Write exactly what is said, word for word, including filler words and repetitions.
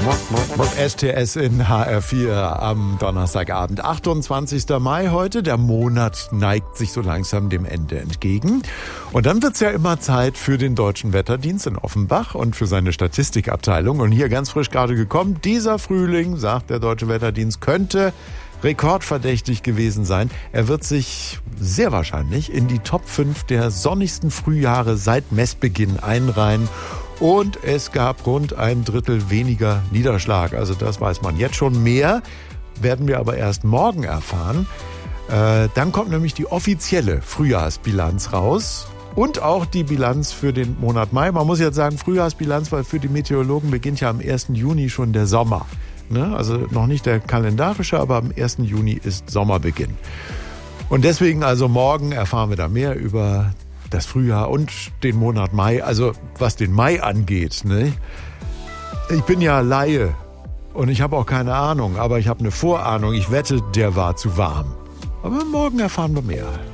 S T S in H R vier am Donnerstagabend, achtundzwanzigster Mai heute. Der Monat neigt sich so langsam dem Ende entgegen. Und dann wird's ja immer Zeit für den Deutschen Wetterdienst in Offenbach und für seine Statistikabteilung. Und hier ganz frisch gerade gekommen, dieser Frühling, sagt der Deutsche Wetterdienst, könnte rekordverdächtig gewesen sein. Er wird sich sehr wahrscheinlich in die Top fünf der sonnigsten Frühjahre seit Messbeginn einreihen. Und es gab rund ein Drittel weniger Niederschlag. Also das weiß man jetzt schon. Mehr werden wir aber erst morgen erfahren. Äh, dann kommt nämlich die offizielle Frühjahrsbilanz raus. Und auch die Bilanz für den Monat Mai. Man muss jetzt sagen Frühjahrsbilanz, weil für die Meteorologen beginnt ja am ersten Juni schon der Sommer. Ne? Also noch nicht der kalendarische, aber am ersten Juni ist Sommerbeginn. Und deswegen also morgen erfahren wir da mehr über das Frühjahr und den Monat Mai, also was den Mai angeht. Ne? Ich bin ja Laie und ich habe auch keine Ahnung, aber ich habe eine Vorahnung. Ich wette, der war zu warm. Aber morgen erfahren wir mehr.